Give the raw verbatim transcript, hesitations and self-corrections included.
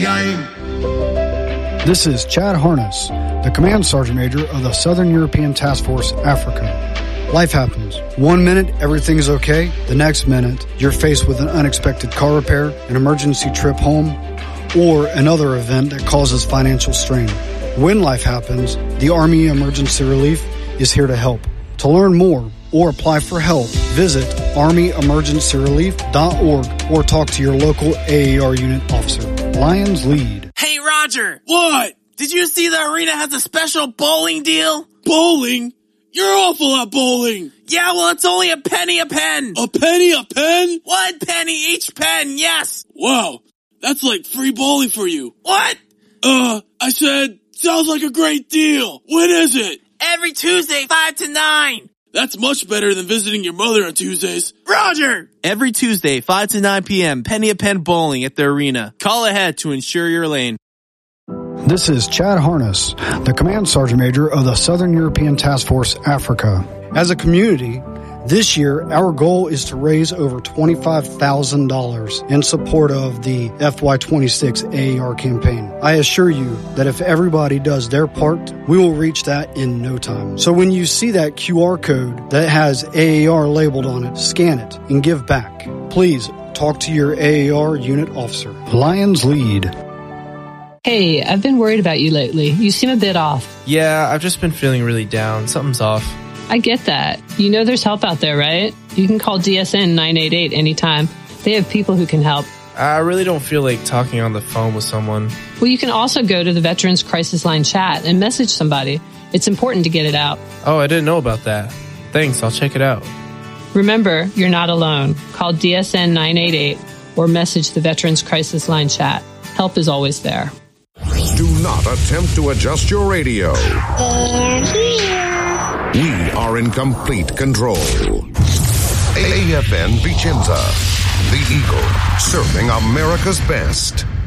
game. This is Chad Harness, the Command Sergeant Major of the Southern European Task Force, Africa. Life happens. One minute, everything is okay. The next minute, you're faced with an unexpected car repair, an emergency trip home, or another event that causes financial strain. When life happens, the Army Emergency Relief is here to help. To learn more or apply for help, visit army emergency relief dot org or talk to your local A A R unit officer. Lions lead. Hey, Roger. What? Did you see the arena has a special bowling deal? Bowling? You're awful at bowling. Yeah, well, it's only a penny a pen. A penny a pen? One penny each pen, yes. Wow, that's like free bowling for you. What? Uh, I said, sounds like a great deal. When is it? Every Tuesday, five to nine. That's much better than visiting your mother on Tuesdays. Roger! Every Tuesday, five to nine p.m., penny a pen bowling at the arena. Call ahead to ensure your lane. This is Chad Harness, the Command Sergeant Major of the Southern European Task Force, Africa. As a community, this year our goal is to raise over twenty-five thousand dollars in support of the F Y twenty-six A A R campaign. I assure you that if everybody does their part, we will reach that in no time. So when you see that Q R code that has A A R labeled on it, scan it and give back. Please talk to your A A R unit officer. Lions lead. Hey, I've been worried about you lately. You seem a bit off. Yeah, I've just been feeling really down. Something's off. I get that. You know there's help out there, right? You can call D S N nine eight eight anytime. They have people who can help. I really don't feel like talking on the phone with someone. Well, you can also go to the Veterans Crisis Line chat and message somebody. It's important to get it out. Oh, I didn't know about that. Thanks, I'll check it out. Remember, you're not alone. Call D S N nine eight eight or message the Veterans Crisis Line chat. Help is always there. Do not attempt to adjust your radio. They're here. We are in complete control. A F N Vicenza, the Eagle, serving America's best.